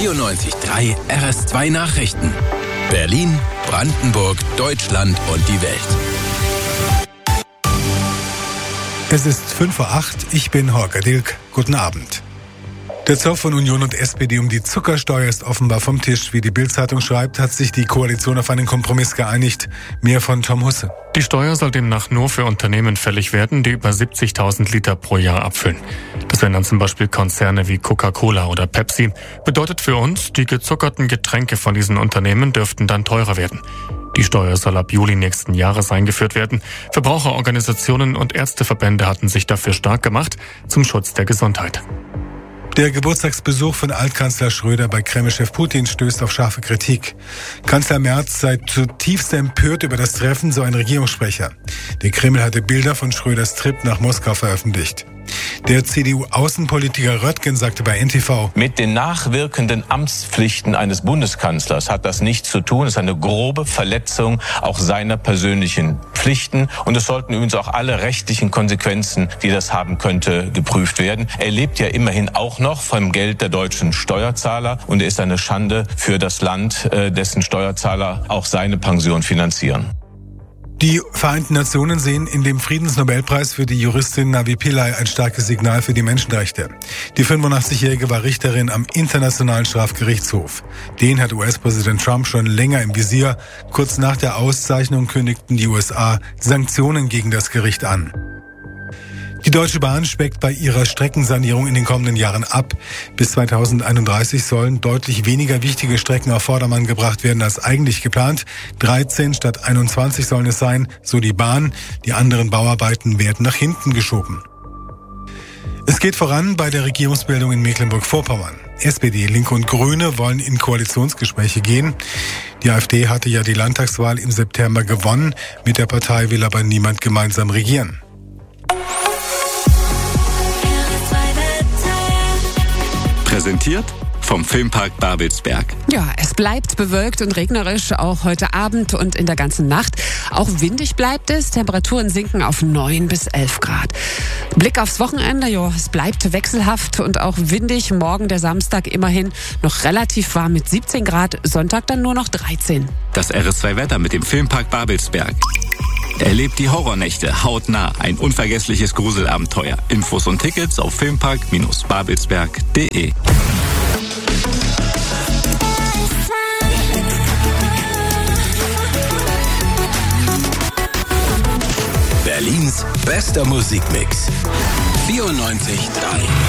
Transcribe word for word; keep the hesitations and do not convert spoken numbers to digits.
vierundneunzig Komma drei R S zwei Nachrichten. Berlin, Brandenburg, Deutschland und die Welt. Es ist fünf Uhr acht, ich bin Holger Dilk. Guten Abend. Der Zoff von Union und S P D um die Zuckersteuer ist offenbar vom Tisch. Wie die Bild-Zeitung schreibt, hat sich die Koalition auf einen Kompromiss geeinigt. Mehr von Tom Husse. Die Steuer soll demnach nur für Unternehmen fällig werden, die über siebzigtausend Liter pro Jahr abfüllen. Das wären dann zum Beispiel Konzerne wie Coca-Cola oder Pepsi. Bedeutet für uns, die gezuckerten Getränke von diesen Unternehmen dürften dann teurer werden. Die Steuer soll ab Juli nächsten Jahres eingeführt werden. Verbraucherorganisationen und Ärzteverbände hatten sich dafür stark gemacht, zum Schutz der Gesundheit. Der Geburtstagsbesuch von Altkanzler Schröder bei Kreml-Chef Putin stößt auf scharfe Kritik. Kanzler Merz sei zutiefst empört über das Treffen, so ein Regierungssprecher. Der Kreml hatte Bilder von Schröders Trip nach Moskau veröffentlicht. Der C D U-Außenpolitiker Röttgen sagte bei N T V: Mit den nachwirkenden Amtspflichten eines Bundeskanzlers hat das nichts zu tun. Es ist eine grobe Verletzung auch seiner persönlichen Pflichten. Und es sollten übrigens auch alle rechtlichen Konsequenzen, die das haben könnte, geprüft werden. Er lebt ja immerhin auch noch vom Geld der deutschen Steuerzahler. Und er ist eine Schande für das Land, dessen Steuerzahler auch seine Pension finanzieren. Die Vereinten Nationen sehen in dem Friedensnobelpreis für die Juristin Navi Pillay ein starkes Signal für die Menschenrechte. Die fünfundachtzigjährige war Richterin am Internationalen Strafgerichtshof. Den hat U S-Präsident Trump schon länger im Visier. Kurz nach der Auszeichnung kündigten die U S A Sanktionen gegen das Gericht an. Die Deutsche Bahn speckt bei ihrer Streckensanierung in den kommenden Jahren ab. Bis zweitausendeinunddreißig sollen deutlich weniger wichtige Strecken auf Vordermann gebracht werden als eigentlich geplant. dreizehn statt einundzwanzig sollen es sein, so die Bahn. Die anderen Bauarbeiten werden nach hinten geschoben. Es geht voran bei der Regierungsbildung in Mecklenburg-Vorpommern. S P D, Linke und Grüne wollen in Koalitionsgespräche gehen. Die AfD hatte ja die Landtagswahl im September gewonnen. Mit der Partei will aber niemand gemeinsam regieren. Präsentiert vom Filmpark Babelsberg. Ja, es bleibt bewölkt und regnerisch, auch heute Abend und in der ganzen Nacht. Auch windig bleibt es, Temperaturen sinken auf neun bis elf Grad. Blick aufs Wochenende, jo, es bleibt wechselhaft und auch windig. Morgen der Samstag immerhin noch relativ warm mit siebzehn Grad, Sonntag dann nur noch dreizehn. Das R S zwei Wetter mit dem Filmpark Babelsberg. Erlebt die Horrornächte hautnah, ein unvergessliches Gruselabenteuer. Infos und Tickets auf filmpark babelsberg punkt de. Berlins bester Musikmix. vierundneunzig Komma drei